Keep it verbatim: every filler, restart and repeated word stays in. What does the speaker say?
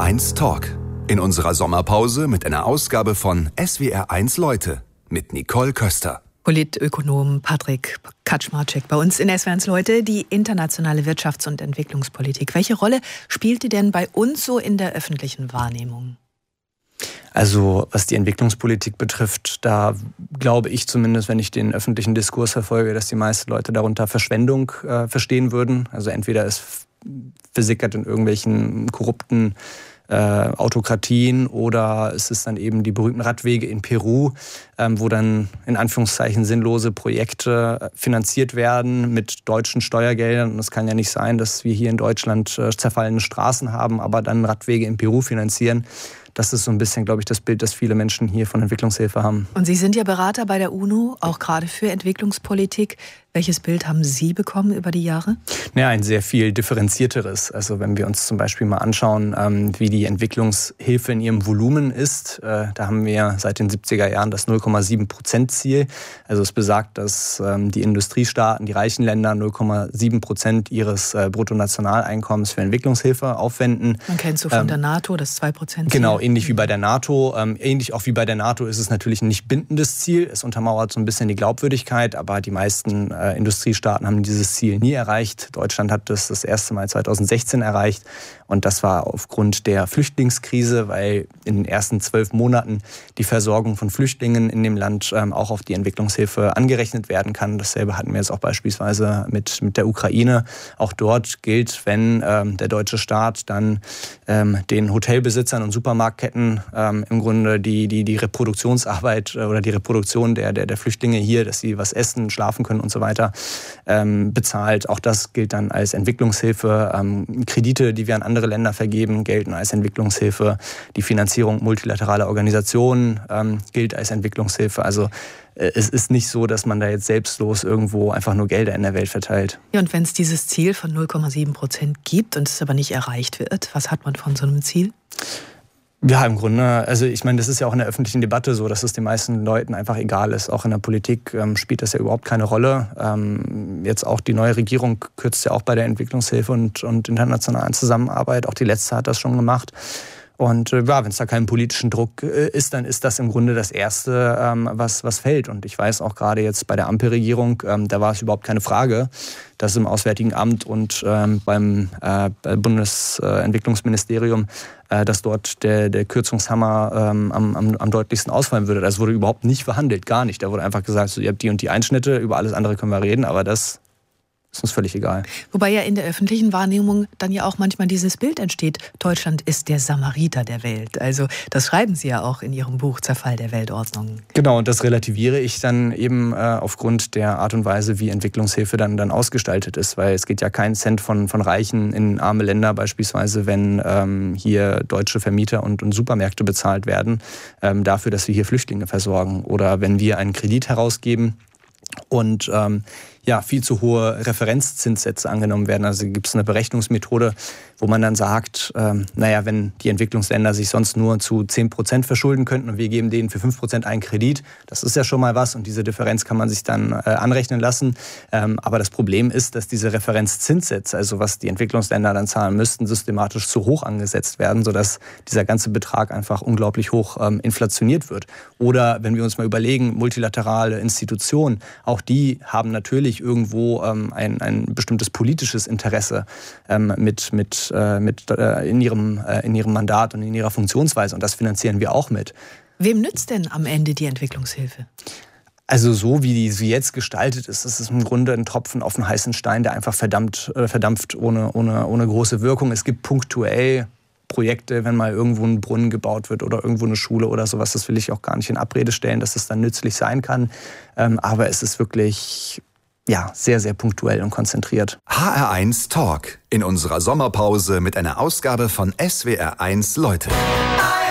eins Talk. In unserer Sommerpause mit einer Ausgabe von S W R eins Leute mit Nicole Köster. Politökonom Patrick Kaczmarczyk bei uns in S W R eins Leute. Die internationale Wirtschafts- und Entwicklungspolitik. Welche Rolle spielt die denn bei uns so in der öffentlichen Wahrnehmung? Also was die Entwicklungspolitik betrifft, da glaube ich zumindest, wenn ich den öffentlichen Diskurs verfolge, dass die meisten Leute darunter Verschwendung äh, verstehen würden. Also entweder es versickert in irgendwelchen korrupten äh, Autokratien oder es ist dann eben die berühmten Radwege in Peru, ähm, wo dann in Anführungszeichen sinnlose Projekte finanziert werden mit deutschen Steuergeldern. Und es kann ja nicht sein, dass wir hier in Deutschland äh, zerfallene Straßen haben, aber dann Radwege in Peru finanzieren. Das ist so ein bisschen, glaube ich, das Bild, das viele Menschen hier von Entwicklungshilfe haben. Und Sie sind ja Berater bei der UNO, auch gerade für Entwicklungspolitik. Welches Bild haben Sie bekommen über die Jahre? Ja, ein sehr viel differenzierteres. Also wenn wir uns zum Beispiel mal anschauen, ähm, wie die Entwicklungshilfe in ihrem Volumen ist, äh, da haben wir seit den siebziger Jahren das null Komma sieben Prozent Ziel. Also es besagt, dass ähm, die Industriestaaten, die reichen Länder null Komma sieben Prozent ihres äh, Bruttonationaleinkommens für Entwicklungshilfe aufwenden. Man kennt so von ähm, der NATO das zwei Prozent Ziel. Genau, ähnlich wie bei der NATO. Ähm, ähnlich auch wie bei der NATO ist es natürlich ein nicht bindendes Ziel. Es untermauert so ein bisschen die Glaubwürdigkeit, aber die meisten äh, Industriestaaten haben dieses Ziel nie erreicht. Deutschland hat das das erste Mal zweitausendsechzehn erreicht. Und das war aufgrund der Flüchtlingskrise, weil in den ersten zwölf Monaten die Versorgung von Flüchtlingen in dem Land ähm, auch auf die Entwicklungshilfe angerechnet werden kann. Dasselbe hatten wir jetzt auch beispielsweise mit, mit der Ukraine. Auch dort gilt, wenn ähm, der deutsche Staat dann ähm, den Hotelbesitzern und Supermarktketten ähm, im Grunde die, die, die Reproduktionsarbeit äh, oder die Reproduktion der, der, der Flüchtlinge hier, dass sie was essen, schlafen können und so weiter, ähm, bezahlt. Auch das gilt dann als Entwicklungshilfe. Ähm, Kredite, die wir an andere Länder vergeben, gelten als Entwicklungshilfe. Die Finanzierung multilateraler Organisationen ähm, gilt als Entwicklungshilfe. Also äh, es ist nicht so, dass man da jetzt selbstlos irgendwo einfach nur Gelder in der Welt verteilt. Ja, und wenn es dieses Ziel von null Komma sieben Prozent gibt und es aber nicht erreicht wird, was hat man von so einem Ziel? Ja, im Grunde, also ich meine, das ist ja auch in der öffentlichen Debatte so, dass es den meisten Leuten einfach egal ist. Auch in der Politik ähm, spielt das ja überhaupt keine Rolle. Ähm, jetzt auch die neue Regierung kürzt ja auch bei der Entwicklungshilfe und, und internationalen Zusammenarbeit. Auch die letzte hat das schon gemacht. Und äh, ja, wenn es da keinen politischen Druck äh, ist, dann ist das im Grunde das Erste, ähm, was, was fällt. Und ich weiß auch gerade jetzt bei der Ampelregierung, ähm, da war es überhaupt keine Frage, dass im Auswärtigen Amt und ähm, beim äh, Bundesentwicklungsministerium, äh, dass dort der, der Kürzungshammer ähm, am, am, am deutlichsten ausfallen würde. Das wurde überhaupt nicht verhandelt, gar nicht. Da wurde einfach gesagt, so, ihr habt die und die Einschnitte, über alles andere können wir reden, aber das ist uns völlig egal. Wobei ja in der öffentlichen Wahrnehmung dann ja auch manchmal dieses Bild entsteht, Deutschland ist der Samariter der Welt. Also das schreiben Sie ja auch in Ihrem Buch Zerfall der Weltordnung. Genau, und das relativiere ich dann eben äh, aufgrund der Art und Weise, wie Entwicklungshilfe dann, dann ausgestaltet ist. Weil es geht ja kein Cent von, von Reichen in arme Länder, beispielsweise wenn ähm, hier deutsche Vermieter und, und Supermärkte bezahlt werden, ähm, dafür, dass wir hier Flüchtlinge versorgen. Oder wenn wir einen Kredit herausgeben und ähm, ja, viel zu hohe Referenzzinssätze angenommen werden. Also gibt es eine Berechnungsmethode, wo man dann sagt, ähm, naja, wenn die Entwicklungsländer sich sonst nur zu zehn Prozent verschulden könnten und wir geben denen für fünf Prozent einen Kredit, das ist ja schon mal was und diese Differenz kann man sich dann äh, anrechnen lassen. Ähm, aber das Problem ist, dass diese Referenzzinssätze, also was die Entwicklungsländer dann zahlen müssten, systematisch zu hoch angesetzt werden, sodass dieser ganze Betrag einfach unglaublich hoch ähm, inflationiert wird. Oder wenn wir uns mal überlegen, multilaterale Institutionen, auch die haben natürlich irgendwo ähm, ein, ein bestimmtes politisches Interesse ähm, mit, mit, äh, mit, äh, in, ihrem, äh, in ihrem Mandat und in ihrer Funktionsweise. Und das finanzieren wir auch mit. Wem nützt denn am Ende die Entwicklungshilfe? Also so wie sie jetzt gestaltet ist, ist es im Grunde ein Tropfen auf einen heißen Stein, der einfach verdammt, äh, verdampft ohne, ohne, ohne große Wirkung. Es gibt punktuell Projekte, wenn mal irgendwo ein Brunnen gebaut wird oder irgendwo eine Schule oder sowas. Das will ich auch gar nicht in Abrede stellen, dass es dann nützlich sein kann. Ähm, aber es ist wirklich ja, sehr, sehr punktuell und konzentriert. H R eins Talk in unserer Sommerpause mit einer Ausgabe von S W R eins Leute.